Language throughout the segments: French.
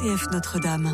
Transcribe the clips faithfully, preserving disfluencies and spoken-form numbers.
R T F Notre-Dame.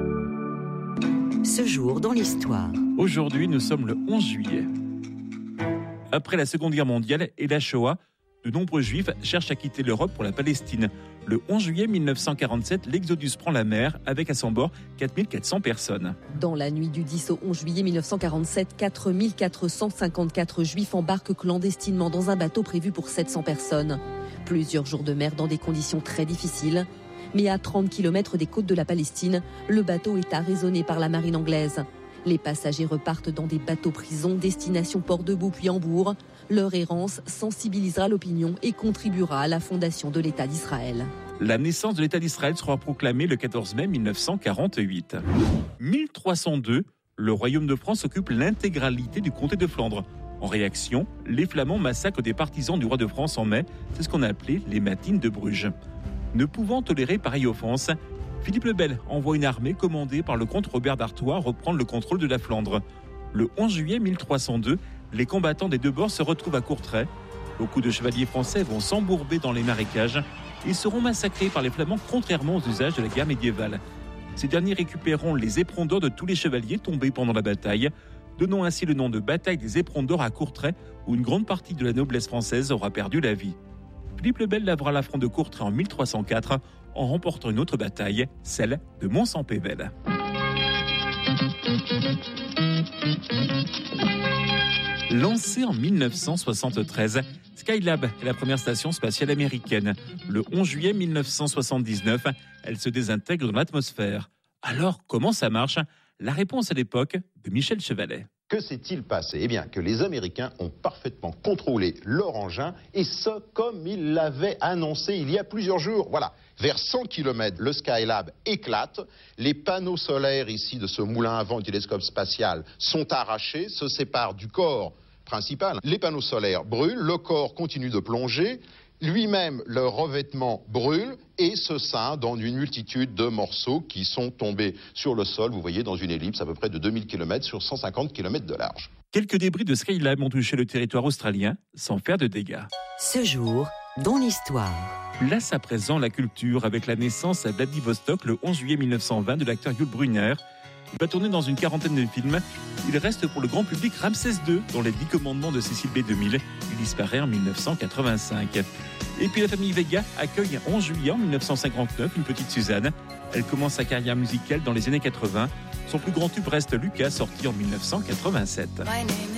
Ce jour dans l'histoire. Aujourd'hui, nous sommes le onze juillet. Après la Seconde Guerre mondiale et la Shoah, de nombreux Juifs cherchent à quitter l'Europe pour la Palestine. Le onze juillet mille neuf cent quarante-sept, l'Exodus prend la mer avec à son bord quatre mille quatre cents personnes. Dans la nuit du dix au onze juillet mille neuf cent quarante-sept, quatre mille quatre cent cinquante-quatre Juifs embarquent clandestinement dans un bateau prévu pour sept cents personnes. Plusieurs jours de mer dans des conditions très difficiles. Mais à trente kilomètres des côtes de la Palestine, le bateau est arraisonné par la marine anglaise. Les passagers repartent dans des bateaux-prisons, destination Port-de-Bouc puis Hambourg. Leur errance sensibilisera l'opinion et contribuera à la fondation de l'État d'Israël. La naissance de l'État d'Israël sera proclamée le quatorze mai mille neuf cent quarante-huit. mille trois cent deux, le Royaume de France occupe l'intégralité du comté de Flandre. En réaction, les Flamands massacrent des partisans du roi de France en mai. C'est ce qu'on a appelé les matines de Bruges. Ne pouvant tolérer pareille offense, Philippe le Bel envoie une armée commandée par le comte Robert d'Artois reprendre le contrôle de la Flandre. Le onze juillet mille trois cent deux, les combattants des deux bords se retrouvent à Courtrai. Beaucoup de chevaliers français vont s'embourber dans les marécages et seront massacrés par les Flamands contrairement aux usages de la guerre médiévale. Ces derniers récupéreront les éperons d'or de tous les chevaliers tombés pendant la bataille, donnant ainsi le nom de bataille des éperons d'or à Courtrai, où une grande partie de la noblesse française aura perdu la vie. Philippe le Bel lavera l'affront de Courtrai en mille trois cent quatre en remportant une autre bataille, celle de Mons-en-Pévèle. Lancée en mille neuf cent soixante-treize, Skylab est la première station spatiale américaine. Le onze juillet mille neuf cent soixante-dix-neuf, elle se désintègre dans l'atmosphère. Alors, comment ça marche ? La réponse à l'époque de Michel Chevalet. Que s'est-il passé ? Eh bien, que les Américains ont parfaitement contrôlé leur engin, et ce, comme ils l'avaient annoncé il y a plusieurs jours. Voilà, vers cent kilomètres, le Skylab éclate, les panneaux solaires ici de ce moulin à vent du télescope spatial sont arrachés, se séparent du corps principal. Les panneaux solaires brûlent, le corps continue de plonger, lui-même, le revêtement brûle et se scinde dans une multitude de morceaux qui sont tombés sur le sol, vous voyez, dans une ellipse à peu près de deux mille kilomètres sur cent cinquante kilomètres de large. Quelques débris de Skylab ont touché le territoire australien sans faire de dégâts. Ce jour dans l'histoire. Place à présent la culture avec la naissance à Vladivostok le onze juillet mille neuf cent vingt de l'acteur Yul Brynner. Il va tourner dans une quarantaine de films. Il reste pour le grand public Ramsès deux dans les dix commandements de Cécile B deux mille. Il disparaît en mille neuf cent quatre-vingt-cinq. Et puis la famille Vega accueille onze juillet en mille neuf cent cinquante-neuf une petite Suzanne. Elle commence sa carrière musicale dans les années quatre-vingts. Son plus grand tube reste Lucas, sorti en mille neuf cent quatre-vingt-sept.